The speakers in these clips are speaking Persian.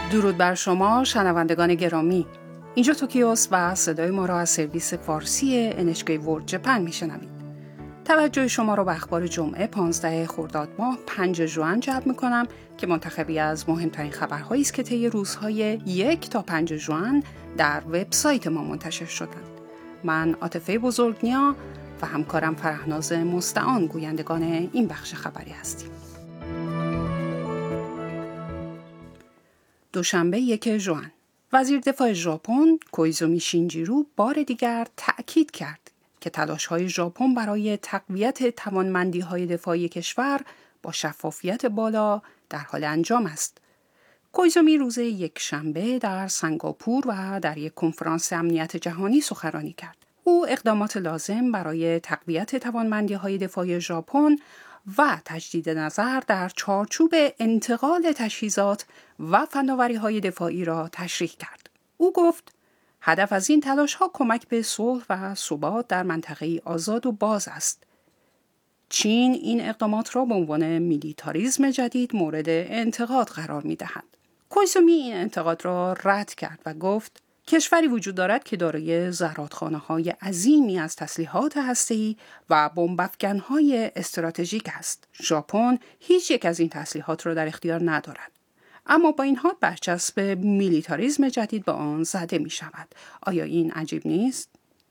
درود بر شما شنوندگان گرامی. اینجا توکیوس و صدای ما را از سرویس فارسی NHK World Japan میشنوید. توجه شما را به اخبار جمعه 15 خرداد ماه 5 ژوئن جلب میکنم که منتخبی از مهمترین خبرهایی است که طی روزهای 1 تا 5 ژوئن در وبسایت ما منتشر شدند. من عاطفه بزرگنیا و همکارم فرهناز مستعان گویندگان این بخش خبری هستیم. دوشنبه 1 ژوئن وزیر دفاع ژاپن کویزومی شینجیرو بار دیگر تأکید کرد که تلاش‌های ژاپن برای تقویت توانمندی‌های دفاعی کشور با شفافیت بالا در حال انجام است. کویزومی روز یکشنبه در سنگاپور و در یک کنفرانس امنیت جهانی سخنرانی کرد. او اقدامات لازم برای تقویت توانمندی‌های دفاعی ژاپن و تجدید نظر در چارچوب انتقال تجهیزات و فناوری‌های دفاعی را تشریح کرد. او گفت هدف از این تلاش‌ها کمک به صلح و ثبات در منطقه‌ای آزاد و باز است. چین این اقدامات را به عنوان میلیتاریسم جدید مورد انتقاد قرار می‌دهد. کویزومی این انتقاد را رد کرد و گفت کشوری وجود دارد که دارای زرادخانه‌های عظیمی از تسلیحات هسته‌ای و بمب‌افکن‌های استراتژیک است. ژاپن هیچ یک از این تسلیحات را در اختیار ندارد. اما با این حال برچسب میلیتاریسم جدید به آن زده می شود. آیا این عجیب نیست؟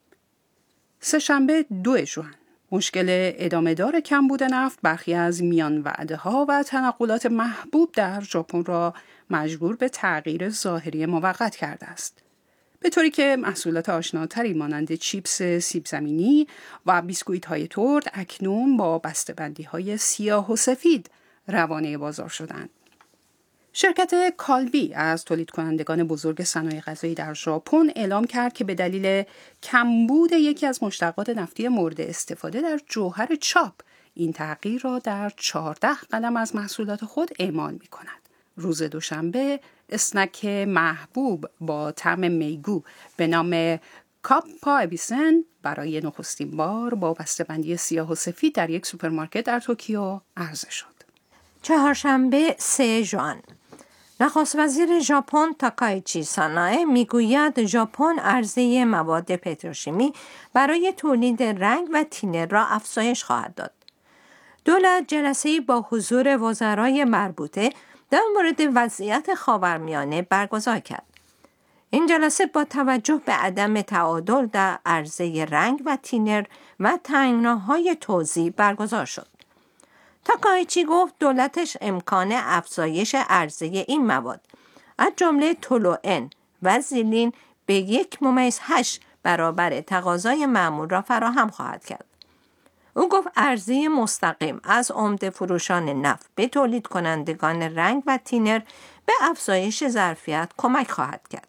سه‌شنبه 2 ژوئن مشکل ادامه‌دار کمبود نفت برخی از میان وعده‌ها و تنقلات محبوب در ژاپن را مجبور به تغییر ظاهری موقت کرده است. به طوری که محصولات آشناتری مانند چیپس سیب زمینی و بیسکویت‌های ترد اکنون با بسته‌بندی‌های سیاه و سفید روانه بازار شدند. شرکت کالبی از تولید کنندگان بزرگ صنایع غذایی در ژاپن اعلام کرد که به دلیل کمبود یکی از مشتقات نفتی مورد استفاده در جوهر چاپ این تغییر را در 14 قلم از محصولات خود اعمال می کند. روز دوشنبه اسنک محبوب با طعم میگو به نام کاپپا ابیسن برای نخستین بار با بسته‌بندی سیاه و سفید در یک سوپرمارکت در توکیو عرضه شد. چهارشنبه 3 ژوئن نخست وزیر ژاپن تاکایچی سانائه میگوید ژاپن عرضه مواد پتروشیمی برای تولید رنگ و تینر را افزایش خواهد داد. دولت جلسه‌ای با حضور وزرای مربوطه در مورد وضعیت خاورمیانه برگزار کرد. این جلسه با توجه به عدم تعادل در عرضه رنگ و تینر و تنگناهای توزیع برگزار شد. تاکایچی گفت دولتش امکان افزایش عرضه این مواد از جمله تولوئن و زیلین به 1.8 برابر تقاضای معمول را فراهم خواهد کرد. او گفت عرضه مستقیم از عمده فروشان نفت به تولید کنندگان رنگ و تینر به افزایش ظرفیت کمک خواهد کرد.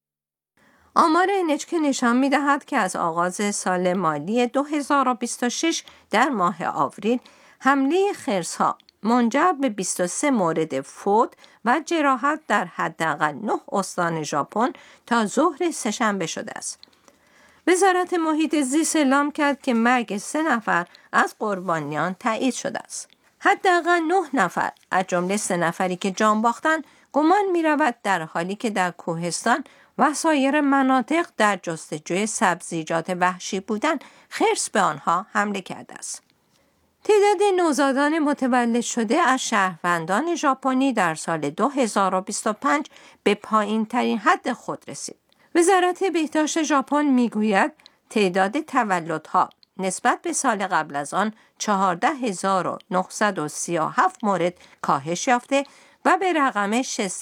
آمار NHK نشان می‌دهد که از آغاز سال مالی 2026 در ماه آوریل حمله خرس‌ها منجر به 23 مورد فوت و جراحت در حداقل 9 استان ژاپن تا ظهر سه‌شنبه شده است. وزارت محیط زیست اعلام کرد که مرگ 3 نفر از قربانیان تایید شده است. حداقل 9 نفر از جمله 3 نفری که جان باختند گمان می‌رود در حالی که در کوهستان و سایر مناطق در جستجوی سبزیجات وحشی بودند خرس به آنها حمله کرده است. تعداد نوزادان متولد شده از شهروندان ژاپنی در سال 2025 به پایین‌ترین حد خود رسید. وزارت بهداشت ژاپن میگوید تعداد تولدها نسبت به سال قبل از آن 14937 مورد کاهش یافته و به رقم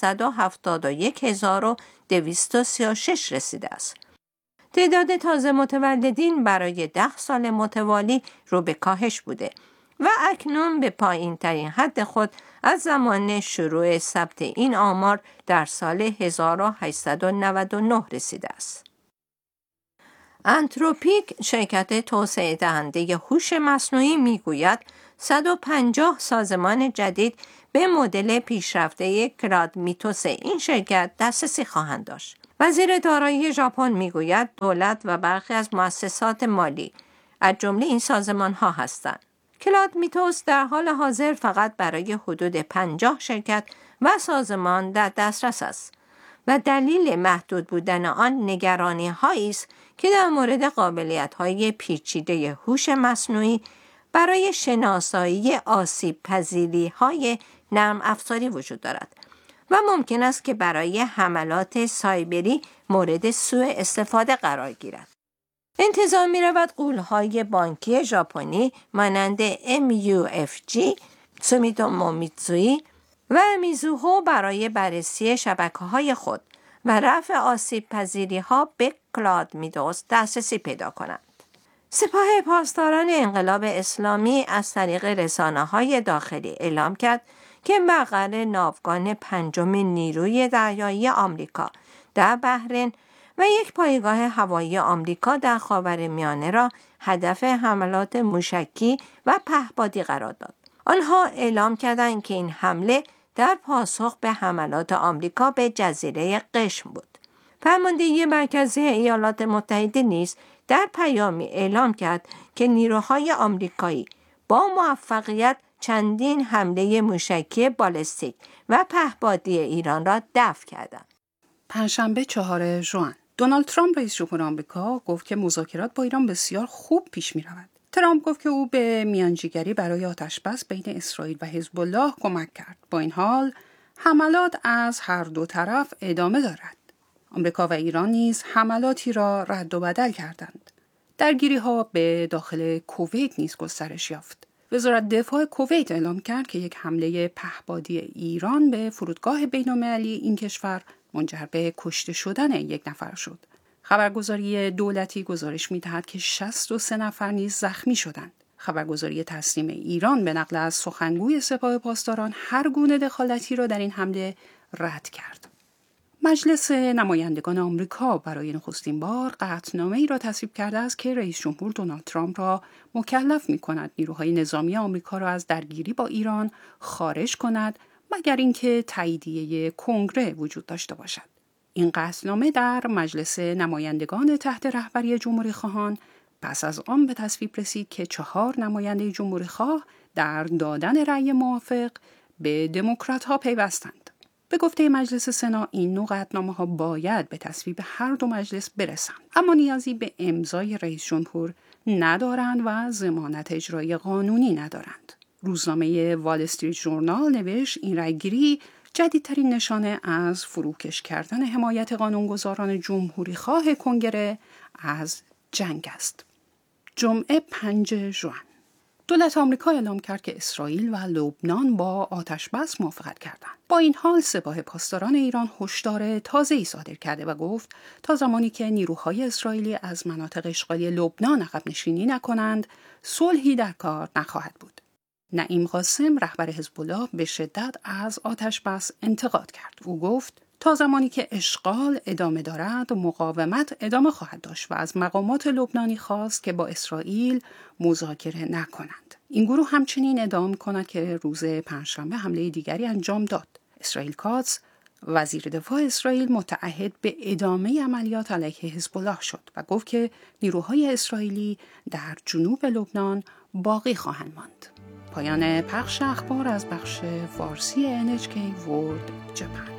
671236 رسیده است. تعداد تازه متولدین برای 10 سال متوالی رو به کاهش بوده و اکنون به پایین ترین حد خود از زمان شروع ثبت این آمار در سال 1899 رسیده است. انتروپیک شرکت توسعه دهنده هوش مصنوعی میگوید 150 سازمان جدید به مدل پیشرفته کلاد میتوس این شرکت دسترسی خواهند داشت. وزیر دارایی ژاپن میگوید دولت و برخی از مؤسسات مالی از جمله این سازمان‌ها هستند. کلاد میتوس در حال حاضر فقط برای حدود 50 شرکت و سازمان در دسترس است و دلیل محدود بودن آن نگرانی هایی است که در مورد قابلیت های پیچیده هوش مصنوعی برای شناسایی آسیب پذیری های نرم افزاری وجود دارد و ممکن است که برای حملات سایبری مورد سوء استفاده قرار گیرد. انتظار می رود غول‌های بانکی ژاپنی مانند MUFG، سومیتومو میتسویی و میزوهو برای بررسی شبکه‌های خود و رفع آسیب پذیری‌ها به کلاد میدوس دسترسی پیدا کنند. سپاه پاسداران انقلاب اسلامی از طریق رسانه‌های داخلی اعلام کرد که مقر ناوگان 5 نیروی دریایی آمریکا در بحرین و یک پایگاه هوایی آمریکا در خاورمیانه را هدف حملات موشکی و پهپادی قرار داد. آنها اعلام کردند که این حمله در پاسخ به حملات آمریکا به جزیره قشم بود. فرماندهی مرکزی ایالات متحده نیز در پیامی اعلام کرد که نیروهای آمریکایی با موفقیت چندین حمله موشکی بالستیک و پهپادی ایران را دفع کردند. پنجشنبه 4 ژوئن دونالد ترامپ رئیس جمهور آمریکا گفت که مذاکرات با ایران بسیار خوب پیش می‌رود. ترامپ گفت که او به میانجیگری برای آتش‌بس بین اسرائیل و حزب الله کمک کرد. با این حال حملات از هر دو طرف ادامه دارد. آمریکا و ایران نیز حملاتی را رد و بدل کردند. درگیری‌ها به داخل کویت نیز گسترش یافت. وزارت دفاع کویت اعلام کرد که یک حمله پهپادی ایران به فرودگاه بین‌المللی این کشور منجر به کشته شدن یک نفر شد. خبرگزاری دولتی گزارش می‌دهد که 63 نفر نیز زخمی شدند. خبرگزاری تسلیم ایران به نقل از سخنگوی سپاه پاسداران هر گونه دخالتی را در این حمله رد کرد. مجلس نمایندگان آمریکا برای نخستین بار قطعنامه‌ای را تصویب کرده است که رئیس جمهور دونالد ترامپ را مکلف می‌کند نیروهای نظامی آمریکا را از درگیری با ایران خارج کند مگر اینکه تاییدیه کنگره وجود داشته باشد. این قطعنامه در مجلس نمایندگان تحت رهبری جمهوری‌خواهان پس از آن به تصویب رسید که 4 نماینده جمهوری‌خواه در دادن رأی موافق به دموکرات‌ها پیوستند. به گفته مجلس سنا این نوع قطعنامه‌ها باید به تصویب هر دو مجلس برسند، اما نیازی به امضای رئیس جمهور ندارند و ضمانت اجرایی قانونی ندارند. روزنامه وال استریت ژورنال نوشت این رأیگیری جدیدترین نشانه از فروکش کردن حمایت قانونگذاران جمهوری‌خواه کنگره از جنگ است. جمعه 5 ژوئن دولت آمریکا اعلام کرد که اسرائیل و لبنان با آتش‌بس موافقت کردند. با این حال سپاه پاسداران ایران هشدار تازه‌ای صادر کرده و گفت تا زمانی که نیروهای اسرائیلی از مناطق اشغالی لبنان عقب نشینی نکنند، صلحی در کار نخواهد بود. نعیم قاسم رهبر حزب الله به شدت از آتش‌بس انتقاد کرد. او گفت تا زمانی که اشغال ادامه دارد مقاومت ادامه خواهد داشت و از مقامات لبنانی خواست که با اسرائیل مذاکره نکنند. این گروه همچنین ادعا می‌کند که روز پنجشنبه حمله دیگری انجام داد. اسرائیل کاتس وزیر دفاع اسرائیل متعهد به ادامه عملیات علیه حزب الله شد و گفت که نیروهای اسرائیلی در جنوب لبنان باقی خواهند ماند. پایان پخش اخبار از بخش فارسی NHK World Japan.